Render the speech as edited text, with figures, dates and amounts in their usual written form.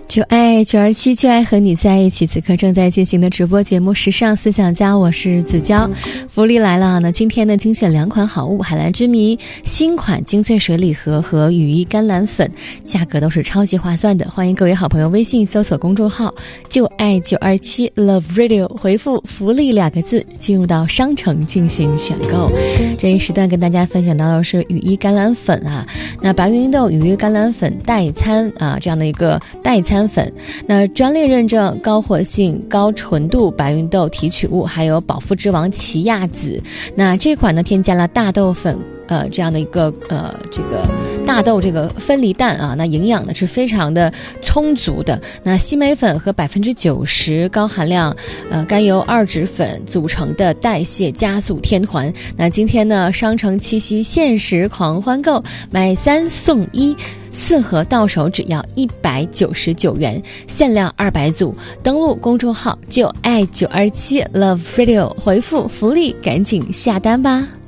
就爱927，就爱和你在一起。此刻正在进行的直播节目《时尚思想家》，我是子娇。福利来了呢！今天呢，精选2款好物：海蓝之谜新款精粹水礼盒和羽衣甘蓝粉，价格都是超级划算的。欢迎各位好朋友微信搜索公众号“就爱927 Love Radio”，回复“福利”2个字，进入到商城进行选购。这一时段跟大家分享到的是羽衣甘蓝粉啊，那白芸豆羽衣甘蓝粉代餐啊，这样的一个代餐粉，那专利认证高活性、高纯度白芸豆提取物，还有饱腹之王奇亚籽。那这款呢，添加了大豆粉。这样的一个这个大豆这个分离蛋啊，那营养呢是非常的充足的。那西梅粉和90%高含量甘油二酯粉组成的代谢加速天环。那今天呢，商城七夕限时狂欢购，买3送1，4盒到手只要199元，限量200组。登录公众号就爱927 Love Radio， 回复福利赶紧下单吧。